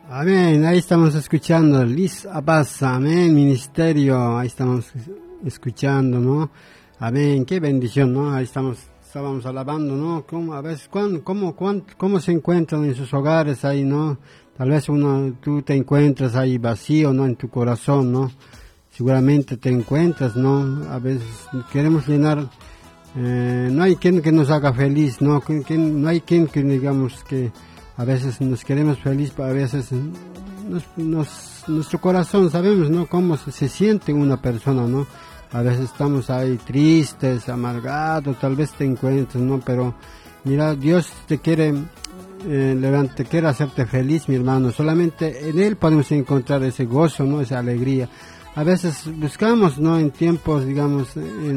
Amén, ahí estamos escuchando Liz Abbas, amén, ministerio, ahí estamos escuchando, ¿no? Amén, qué bendición, ¿no? Ahí estábamos alabando, ¿no? A veces, ¿cómo se encuentran en sus hogares ahí, ¿no? Tal vez tú te encuentras ahí vacío, ¿no? En tu corazón, ¿no? Seguramente te encuentras, ¿no? A veces queremos llenar, no hay quien que nos haga feliz, ¿no? No hay quien que digamos que a veces nos queremos feliz, pero a veces nuestro corazón sabemos, ¿no? Cómo se siente una persona, ¿no? A veces estamos ahí tristes, amargados, tal vez te encuentres, ¿no? Pero mira, Dios te quiere quiere hacerte feliz, mi hermano. Solamente en Él podemos encontrar ese gozo, ¿no? Esa alegría. A veces buscamos, ¿no? En tiempos, digamos,